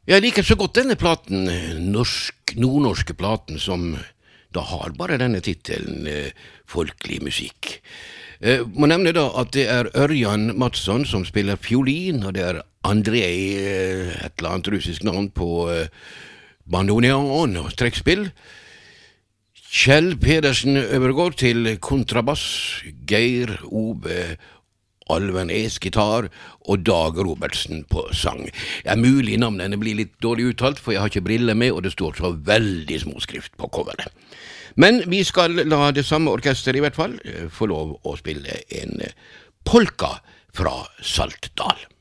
Jeg liker så godt denne platen, nordnorske platen, som da har bare denne titelen, folkelig musikk. Må nevne da at det Ørjan Mattsson som spiller fiolin, og det Andrei, et eller annet russisk navn på bandoneon og trekkspill. Kjell Pedersen overgår til kontrabass, Geir Ove Alven gitar og Dag Robertsen på sang. Mulig navnene blir litt dårlig uttalt, for jeg har ikke briller med, og det står så veldig småskrift på coveret. Men vi skal la det samme orkester i hvert fall få lov å spille en polka fra Saltdal.